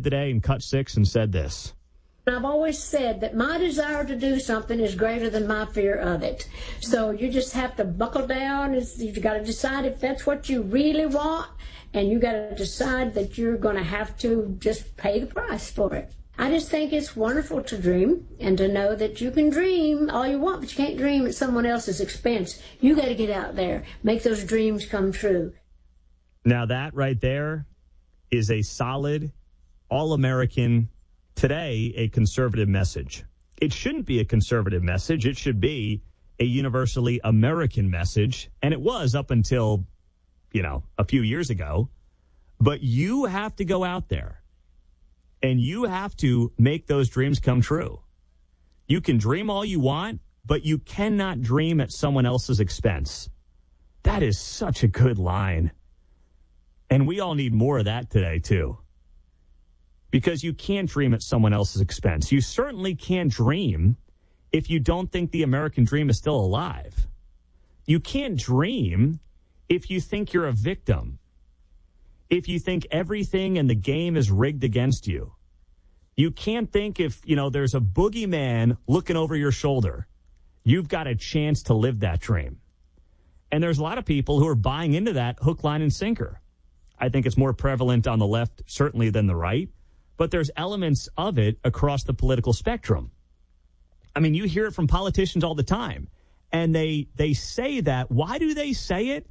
today in Cut 6 and said this. I've always said that my desire to do something is greater than my fear of it. So you just have to buckle down. You've got to decide if that's what you really want, and you got to decide that you're going to have to just pay the price for it. I just think it's wonderful to dream and to know that you can dream all you want, but you can't dream at someone else's expense. You got to get out there, make those dreams come true. Now that right there is a solid, all-American, today, a conservative message. It shouldn't be a conservative message. It should be a universally American message. And it was up until, a few years ago. But you have to go out there and you have to make those dreams come true. You can dream all you want, but you cannot dream at someone else's expense. That is such a good line. And we all need more of that today, too. Because you can't dream at someone else's expense. You certainly can't dream if you don't think the American dream is still alive. You can't dream if you think you're a victim. If you think everything in the game is rigged against you. You can't think if, there's a boogeyman looking over your shoulder. You've got a chance to live that dream. And there's a lot of people who are buying into that hook, line, and sinker. I think it's more prevalent on the left, certainly, than the right. But there's elements of it across the political spectrum. I mean, you hear it from politicians all the time. And they say that. Why do they say it?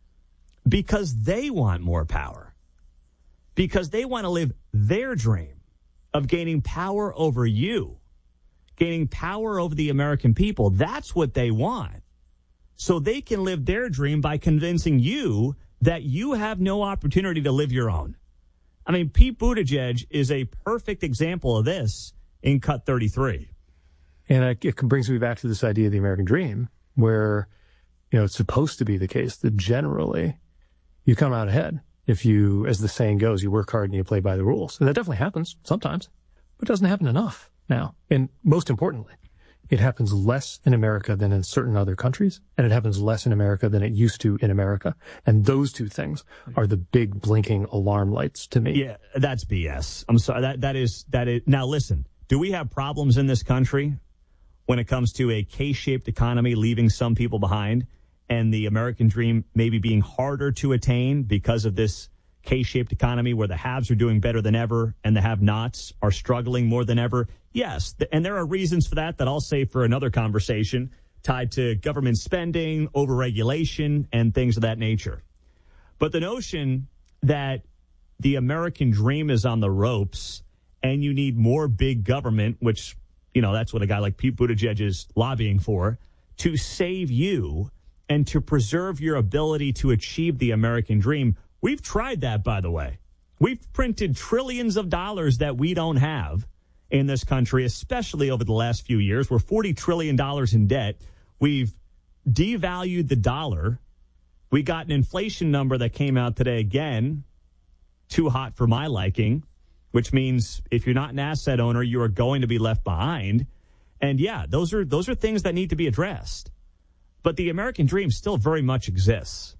Because they want more power. Because they want to live their dream of gaining power over you. Gaining power over the American people. That's what they want. So they can live their dream by convincing you that you have no opportunity to live your own. I mean, Pete Buttigieg is a perfect example of this in Cut 33. And it brings me back to this idea of the American dream, where, it's supposed to be the case that generally you come out ahead if you, as the saying goes, you work hard and you play by the rules. And that definitely happens sometimes, but it doesn't happen enough now. And most importantly, it happens less in America than in certain other countries, and it happens less in America than it used to in America. And those two things are the big blinking alarm lights to me. Yeah, that's BS. I'm sorry. That is. Now, listen, do we have problems in this country when it comes to a K-shaped economy leaving some people behind and the American dream maybe being harder to attain because of this K-shaped economy where the haves are doing better than ever and the have-nots are struggling more than ever? Yes, and there are reasons for that I'll save for another conversation tied to government spending, overregulation, and things of that nature. But the notion that the American dream is on the ropes and you need more big government, which, that's what a guy like Pete Buttigieg is lobbying for, to save you and to preserve your ability to achieve the American dream. We've tried that, by the way. We've printed trillions of dollars that we don't have in this country, especially over the last few years. We're $40 trillion in debt. We've devalued the dollar. We got an inflation number that came out today again, too hot for my liking, which means if you're not an asset owner, you are going to be left behind. And yeah, those are things that need to be addressed. But the American dream still very much exists.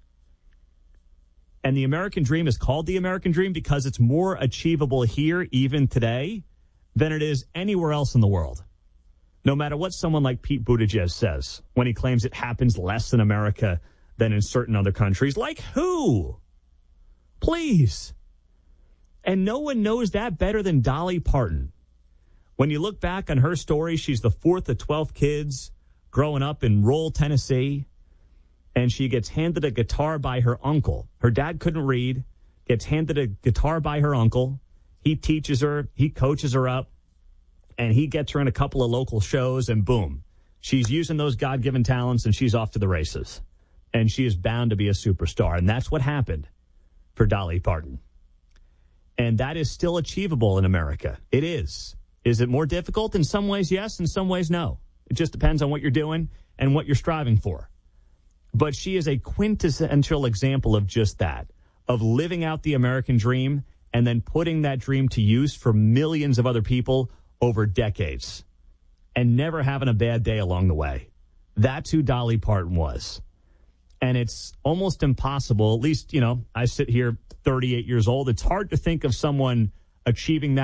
And the American dream is called the American dream because it's more achievable here even today than it is anywhere else in the world. No matter what someone like Pete Buttigieg says when he claims it happens less in America than in certain other countries. Like who? Please. And no one knows that better than Dolly Parton. When you look back on her story, she's the fourth of 12 kids growing up in rural Tennessee, and she gets handed a guitar by her uncle. Her dad couldn't read, gets handed a guitar by her uncle. He teaches her, he coaches her up, and he gets her in a couple of local shows, and boom, she's using those God-given talents, and she's off to the races. And she is bound to be a superstar, and that's what happened for Dolly Parton. And that is still achievable in America. It is. Is it more difficult? In some ways, yes. In some ways, no. It just depends on what you're doing and what you're striving for. But she is a quintessential example of just that, of living out the American dream and then putting that dream to use for millions of other people over decades and never having a bad day along the way. That's who Dolly Parton was. And it's almost impossible, at least, I sit here 38 years old. It's hard to think of someone achieving that